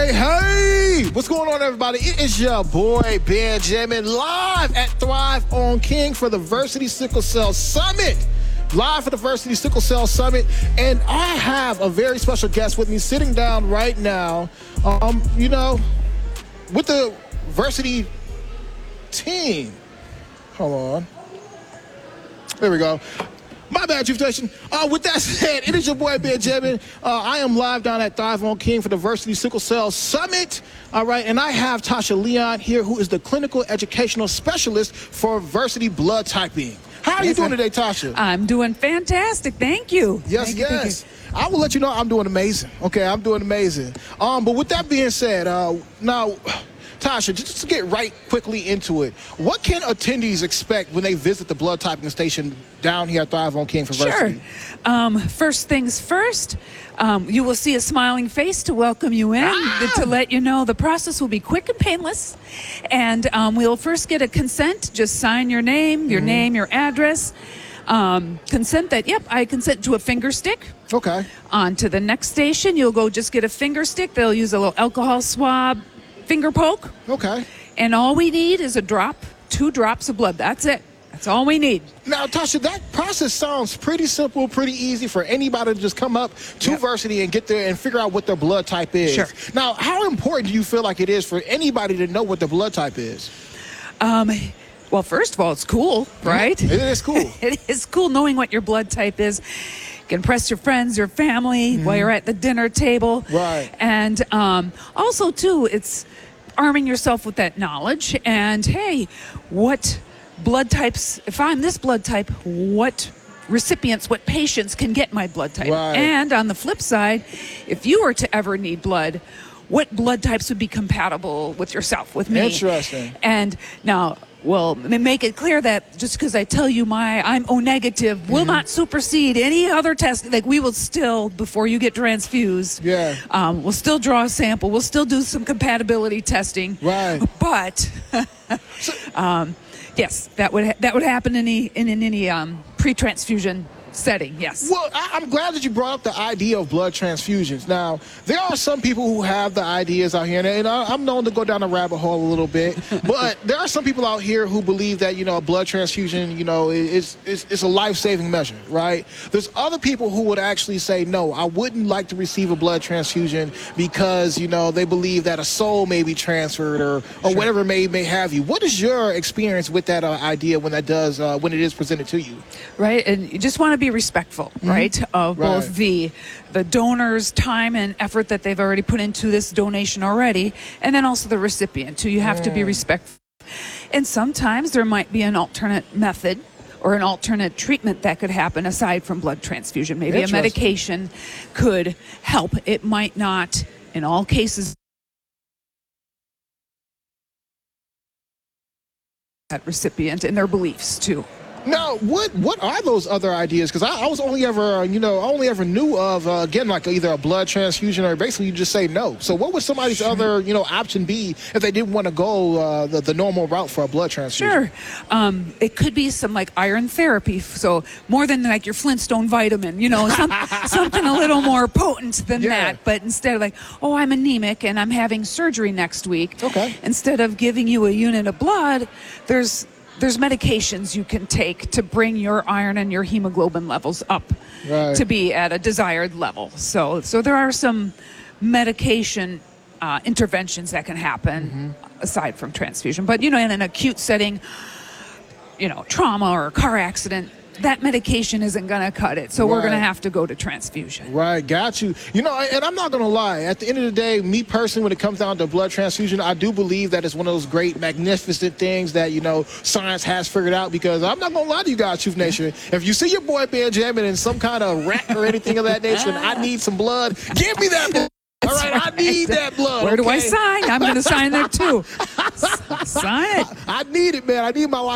Hey! What's going on, everybody? It is your boy, Benjamin, live at Thrive on King for the Versity Sickle Cell Summit. Live for the Versity Sickle Cell Summit. And I have a very special guest with me sitting down right now, with the Versity team. Hold on. There we go. My bad, Chief Station. With that said, it is your boy, Benjamin. I am live down at Thrive on King for the Versity Sickle Cell Summit. All right, and I have Tasha Leon here, who is the Clinical Educational Specialist for Versity Blood Typing. How are you doing today, Tasha? I'm doing fantastic. Thank you. Yes. I will let you know I'm doing amazing. Okay, I'm doing amazing. But with that being said, now, Tasha, just to get right quickly into it, what can attendees expect when they visit the blood typing station down here at Thrive on King for Versity? Sure. First things first, you will see a smiling face to welcome you in, to let you know the process will be quick and painless. And we'll first get a consent. Just sign your name, your address. Consent that, I consent to a finger stick. Okay. On to the next station, you'll go just get a finger stick. They'll use a little alcohol swab. Finger poke. Okay. And all we need is 2 drops of blood. That's it. That's all we need. Now, Tasha, that process sounds pretty simple, pretty easy for anybody to just come up to Versity and get there and figure out what their blood type is. Sure. Now, how important do you feel like it is for anybody to know what their blood type is? Well, first of all, it's cool, right? It is cool. It is cool knowing what your blood type is. You can impress your friends, your family while you're at the dinner table. Right. And also, too, it's arming yourself with that knowledge. And, hey, what blood types, if I'm this blood type, what recipients, what patients can get my blood type? Right. And on the flip side, if you were to ever need blood, what blood types would be compatible with yourself, with me? Interesting. And now, well, make it clear that just because I tell you I'm O negative will not supersede any other test. Like, we will still, before you get transfused, we'll still draw a sample. We'll still do some compatibility testing. Right. But, yes, that would happen in any pre-transfusion setting, yes. Well, I'm glad that you brought up the idea of blood transfusions. Now, there are some people who have the ideas out here, and I'm known to go down a rabbit hole a little bit, but there are some people out here who believe that, a blood transfusion, is a life-saving measure, right? There's other people who would actually say, no, I wouldn't like to receive a blood transfusion because, they believe that a soul may be transferred or whatever may have you. What is your experience with that idea when it is presented to you? Right, and you just want to be respectful, right, of both the donor's time and effort that they've already put into this donation already, and then also the recipient, too. You have to be respectful. And sometimes there might be an alternate method or an alternate treatment that could happen aside from blood transfusion. Maybe a medication could help. It might not, in all cases, that recipient and their beliefs, too. Now, what are those other ideas? Because I was only ever, knew of, again, like either a blood transfusion or basically you just say no. So what would somebody's other, option be if they didn't want to go the normal route for a blood transfusion? Sure. It could be some like iron therapy. So more than like your Flintstone vitamin, something a little more potent than that. But instead of like, I'm anemic and I'm having surgery next week. Okay. Instead of giving you a unit of blood, there's medications you can take to bring your iron and your hemoglobin levels up to be at a desired level. So there are some medication interventions that can happen aside from transfusion. But, in an acute setting, trauma or a car accident, that medication isn't going to cut it. So we're going to have to go to transfusion. Right, got you. And I'm not going to lie. At the end of the day, me personally, when it comes down to blood transfusion, I do believe that it's one of those great, magnificent things that, science has figured out, because I'm not going to lie to you guys, Truth Nation. If you see your boy Benjamin in some kind of wreck or anything of that nature, and I need some blood, give me that blood. All right, I need that blood. Where do I sign? I'm going to sign there, too. Sign it. I need it, man. I need my life.